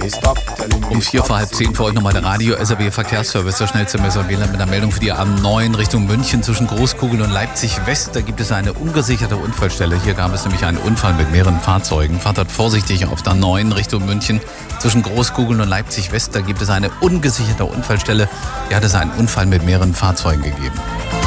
Um 4 vor halb 10 für euch nochmal der Radio SRB Verkehrsservice, der schnellste Messerwähler mit einer Meldung für die A9 Richtung München zwischen Großkugel und Leipzig West. Da gibt es eine ungesicherte Unfallstelle. Hier gab es nämlich einen Unfall mit mehreren Fahrzeugen. Fahrt dort vorsichtig auf der A9 Richtung München zwischen Großkugel und Leipzig West. Da gibt es eine ungesicherte Unfallstelle. Hier hat es einen Unfall mit mehreren Fahrzeugen gegeben.